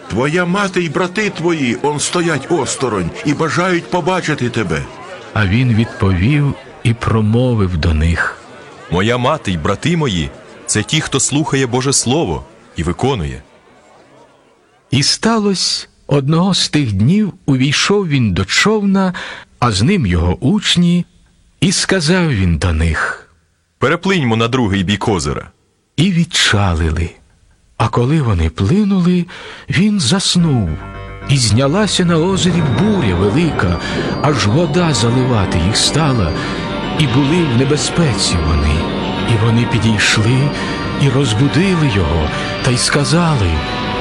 твоя мати й брати твої, он стоять осторонь і бажають побачити тебе. А він відповів і промовив до них: Моя мати й брати мої – це ті, хто слухає Боже Слово і виконує. І сталося, одного з тих днів увійшов він до човна, а з ним його учні, і сказав він до них: Переплиньмо на другий бік озера. І відчалили. А коли вони плинули, він заснув. І знялася на озері буря велика, аж вода заливати їх стала, і були в небезпеці вони. І вони підійшли і розбудили його, та й сказали: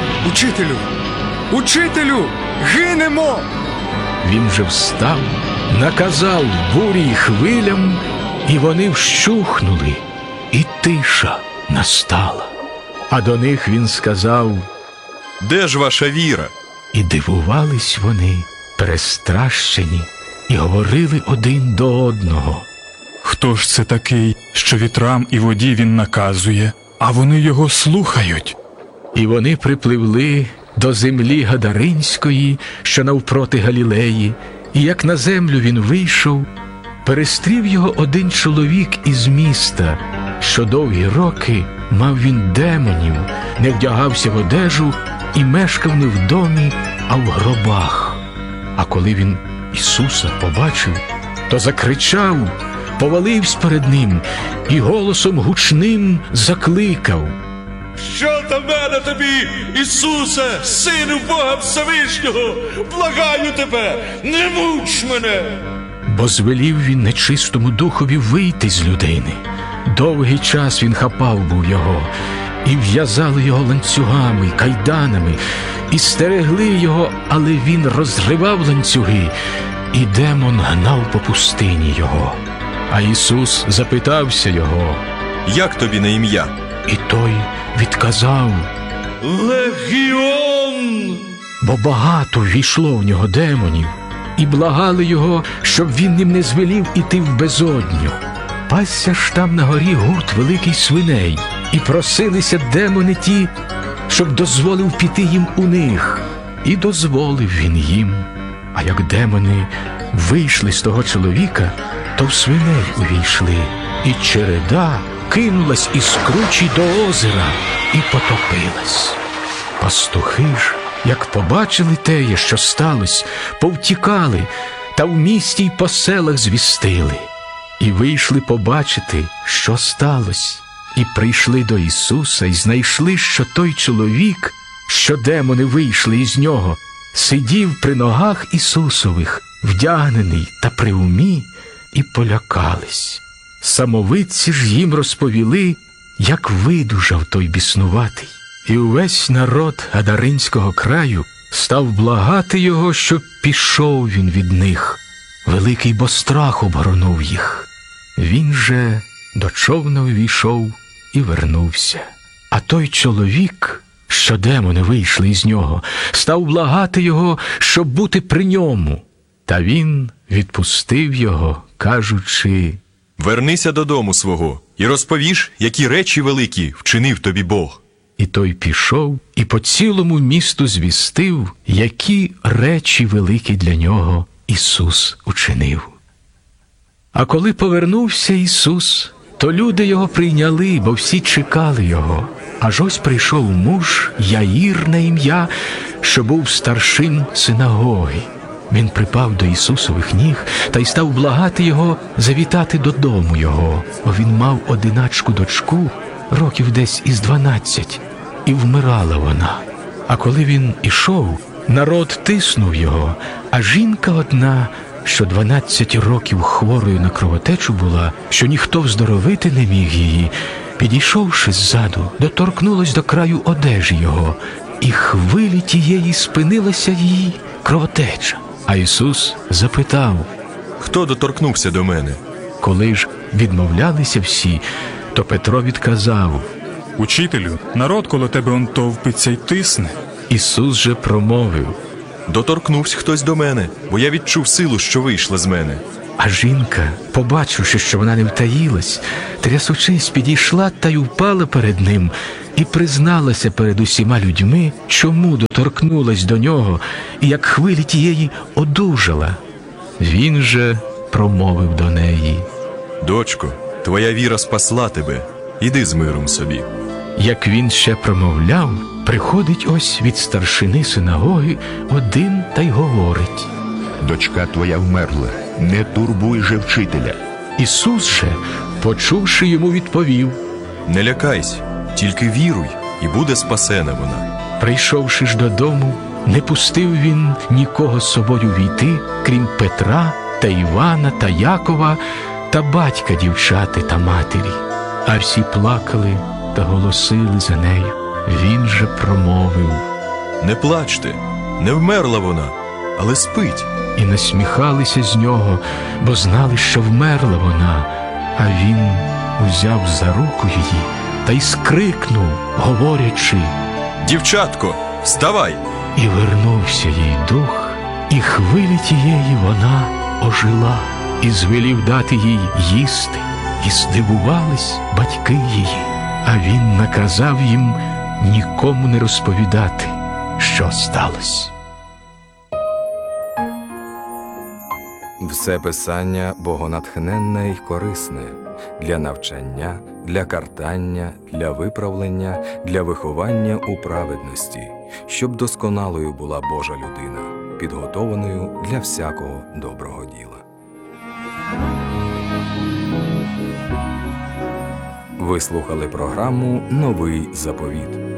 Учителю, гинемо! Він же встав, наказав бурі й хвилям, і вони вщухнули, і тиша настала. А до них він сказав: Де ж ваша віра? І дивувались вони, перестращені, і говорили один до одного: Хто ж це такий, що вітрам і воді він наказує, а вони його слухають? І вони припливли до землі Гадаринської, що навпроти Галілеї, і як на землю він вийшов, перестрів його один чоловік із міста, що довгі роки мав він демонів, не вдягався в одежу і мешкав не в домі, а в гробах. А коли він Ісуса побачив, то закричав, повалився перед ним і голосом гучним закликав: Що до мене тобі, Ісусе, Сину Бога Всевишнього? Благаю тебе, не муч мене! Бо звелів він нечистому духові вийти з людини. Довгий час він хапав був його, і в'язали його ланцюгами й кайданами, і стерегли його, але він розривав ланцюги, і демон гнав по пустині його. А Ісус запитався його: Як тобі на ім'я? І той відказав: Легіон! бо багато ввійшло в нього демонів, і благали його, щоб він ним не звелів іти в безодню. Пасся ж там на горі гурт великий свиней, і просилися демони ті, щоб дозволив піти їм у них. І дозволив він їм. А як демони вийшли з того чоловіка, то в свиней увійшли, і череда кинулась із кручі до озера і потопилась. Пастухи ж, як побачили теє, що сталося, повтікали, та в місті й по селах звістили. І вийшли побачити, що сталося. І прийшли до Ісуса, і знайшли, що той чоловік, що демони вийшли із нього, сидів при ногах Ісусових, вдягнений та при умі, і полякались. Самовидці ж їм розповіли, як видужав той біснуватий. І увесь народ Гадаринського краю став благати його, щоб пішов він від них. Великий бо страх обгорнув їх. Він же до човна увійшов і вернувся. А той чоловік, що демони вийшли із нього, став благати його, щоб бути при ньому. Та він відпустив його, кажучи: Вернися додому свого і розповіш, які речі великі вчинив тобі Бог. І той пішов і по цілому місту звістив, які речі великі для нього Ісус учинив. А коли повернувся Ісус, то люди його прийняли, бо всі чекали його. Аж ось прийшов муж Яїр на ім'я, що був старшин синагоги. Він припав до Ісусових ніг та й став благати його завітати додому його, бо він мав одиначку дочку, років десь із 12, і вмирала вона. А коли він ішов, народ тиснув його, а жінка одна, що 12 років хворою на кровотечу була, що ніхто вздоровити не міг її, підійшовши ззаду, доторкнулась до краю одежі його, і хвилі тієї спинилася її кровотеча. А Ісус запитав: Хто доторкнувся до мене? Коли ж відмовлялися всі, то Петро відказав: Учителю, народ коло тебе он товпиться й тисне. Ісус же промовив: Доторкнувся хтось до мене, бо я відчув силу, що вийшла з мене. А жінка, побачивши, що вона не втаїлась, трясучись, підійшла та й упала перед ним і призналася перед усіма людьми, чому доторкнулась до нього, і як хвилі тієї одужала. Він же промовив до неї: Дочко, твоя віра спасла тебе. Іди з миром собі. Як він ще промовляв, приходить ось від старшини синагоги один та й говорить: Дочка твоя вмерла, не турбуй же вчителя. Ісус же, почувши йому, відповів: Не лякайся, тільки віруй, і буде спасена вона. Прийшовши ж додому, не пустив він нікого з собою війти, крім Петра та Івана та Якова та батька дівчати та матері. А всі плакали та голосили за нею. Він же промовив: Не плачте, не вмерла вона, але спить. І насміхалися з нього, бо знали, що вмерла вона. А він узяв за руку її та й скрикнув, говорячи: Дівчатко, вставай! І вернувся їй дух, і хвилі тієї вона ожила, і звелів дати їй їсти, і здивувались батьки її. А він наказав їм нікому не розповідати, що сталося. Все писання богонатхненне й корисне для навчання, для картання, для виправлення, для виховання у праведності, щоб досконалою була Божа людина, підготованою для всякого доброго діла. Ви слухали програму «Новий заповіт».